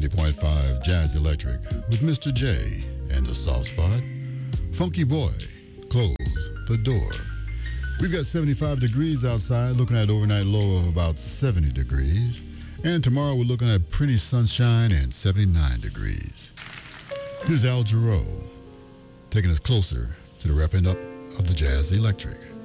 90.5 Jazz Electric with Mr. J and the Soft Spot. Funky Boy, Close the Door. We've got 75 degrees outside, looking at overnight low of about 70 degrees. And tomorrow we're looking at pretty sunshine and 79 degrees. Here's Al Jarreau taking us closer to the wrapping up of the Jazz Electric.